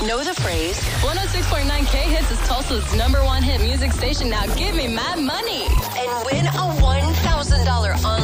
Know the phrase? 106.9 K-Hits is Tulsa's #1 hit music station. Now give me my money. And win a $1,000 online